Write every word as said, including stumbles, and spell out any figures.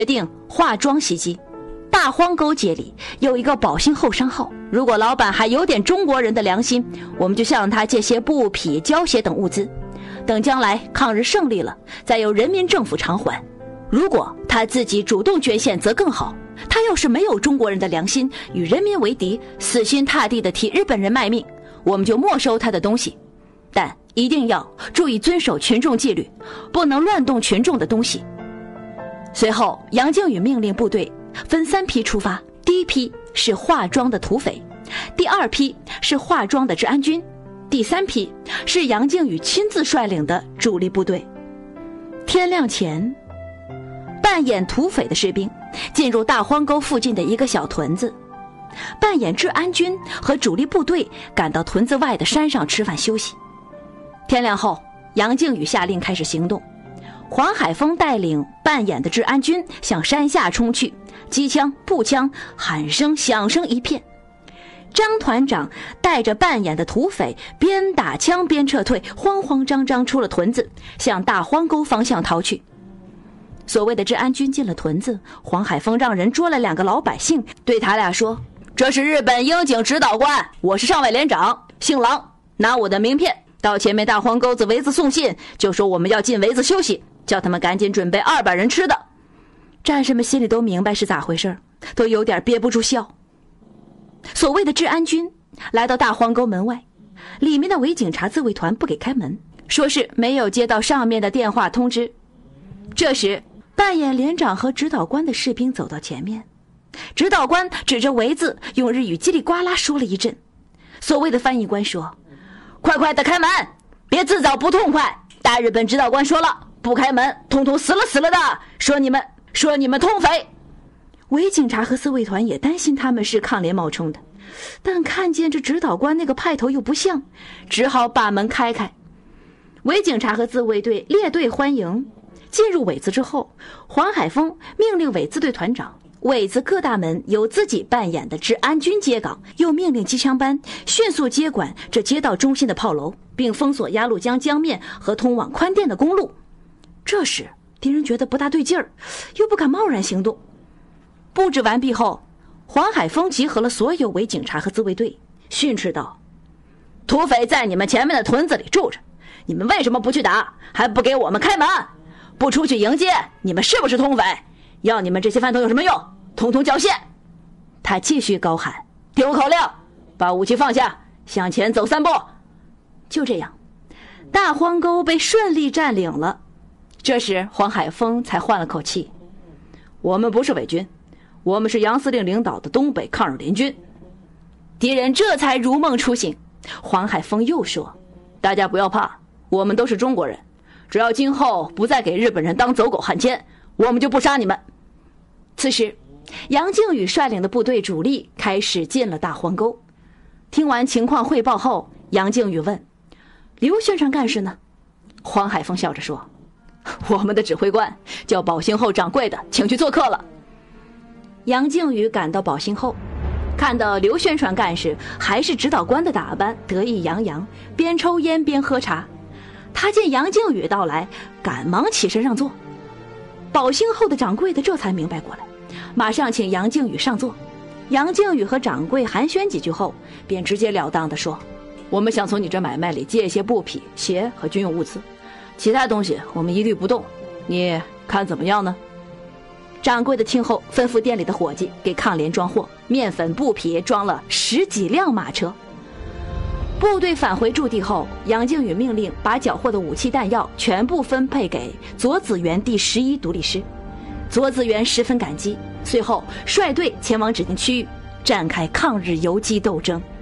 决定化妆袭击。大荒沟街里有一个宝兴后商号，如果老板还有点中国人的良心，我们就向他借些布匹、胶鞋等物资，等将来抗日胜利了，再由人民政府偿还。如果他自己主动捐献则更好，他要是没有中国人的良心，与人民为敌，死心塌地地替日本人卖命，我们就没收他的东西，但一定要注意遵守群众纪律，不能乱动群众的东西。随后杨靖宇命令部队分三批出发，第一批是化妆的土匪，第二批是化妆的治安军，第三批是杨靖宇亲自率领的主力部队。天亮前，扮演土匪的士兵进入大荒沟附近的一个小屯子，扮演治安军和主力部队赶到屯子外的山上吃饭休息。天亮后，杨靖宇下令开始行动，黄海峰带领扮演的治安军向山下冲去，机枪、步枪、喊声、响声一片。张团长带着扮演的土匪边打枪边撤退，慌慌张张出了屯子，向大荒沟方向逃去。所谓的治安军进了屯子，黄海峰让人捉了两个老百姓，对他俩说：“这是日本英警指导官，我是上尉连长，姓郎，拿我的名片到前面大荒沟子围子送信，就说我们要进围子休息，叫他们赶紧准备二百人吃的。”战士们心里都明白是咋回事，都有点憋不住笑。所谓的治安军来到大荒沟门外，里面的伪警察自卫团不给开门，说是没有接到上面的电话通知。这时扮演连长和指导官的士兵走到前面，指导官指着围子用日语叽里呱啦说了一阵。所谓的翻译官说：“快快的开门，别自找不痛快，大日本指导官说了，不开门统统死了死了的，说你们说你们通匪。”伪警察和自卫团也担心他们是抗联冒充的，但看见这指导官那个派头又不像，只好把门开开。伪警察和自卫队列队欢迎。进入尾子之后，黄海峰命令尾子队团长，尾子各大门由自己扮演的治安军接岗，又命令机枪班迅速接管这街道中心的炮楼，并封锁鸭绿江江面和通往宽甸的公路。这时敌人觉得不大对劲儿，又不敢贸然行动。布置完毕后，黄海峰集合了所有伪警察和自卫队，训斥道：“土匪在你们前面的屯子里住着，你们为什么不去打，还不给我们开门？不出去迎接，你们是不是通匪？要你们这些饭桶有什么用？统统缴械！”他继续高喊：“听口令，把武器放下，向前走三步。”就这样，大荒沟被顺利占领了。这时黄海峰才换了口气：“我们不是伪军，我们是杨司令领导的东北抗日联军。”敌人这才如梦初醒。黄海峰又说：“大家不要怕，我们都是中国人，只要今后不再给日本人当走狗汉奸，我们就不杀你们。”此时杨靖宇率领的部队主力开始进了大荒沟。听完情况汇报后，杨靖宇问：“刘宣传干事呢？”黄海峰笑着说：“我们的指挥官叫宝兴后掌柜的请去做客了。”杨靖宇赶到宝兴后，看到刘宣传干事还是指导官的打扮，得意洋洋，边抽烟边喝茶。他见杨靖宇到来，赶忙起身让座。宝兴后的掌柜的这才明白过来，马上请杨靖宇上座。杨靖宇和掌柜寒暄几句后，便直截了当地说：“我们想从你这买卖里借一些布匹、鞋和军用物资，其他东西我们一律不动，你看怎么样呢？”掌柜的听后吩咐店里的伙计给抗联装货，面粉、布匹装了十几辆马车。部队返回驻地后，杨靖宇命令把缴获的武器弹药全部分配给左子园第十一独立师。左子园十分感激，随后率队前往指定区域，展开抗日游击斗争。